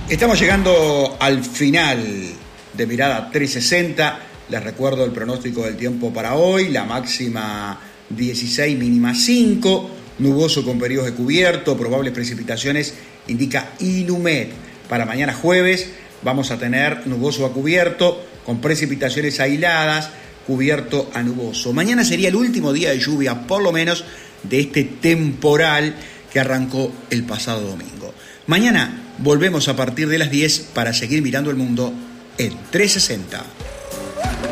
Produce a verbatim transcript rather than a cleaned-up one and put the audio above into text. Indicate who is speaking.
Speaker 1: Estamos llegando al final de Mirada trescientos sesenta. Les recuerdo el pronóstico del tiempo para hoy. La máxima dieciséis, mínima cinco. Nuboso con periodos de cubierto. Probables precipitaciones indica Inumet. Para mañana jueves vamos a tener nuboso a cubierto con precipitaciones aisladas, cubierto a nuboso. Mañana sería el último día de lluvia, por lo menos, de este temporal que arrancó el pasado domingo. Mañana volvemos a partir de las diez para seguir mirando el mundo en trescientos sesenta.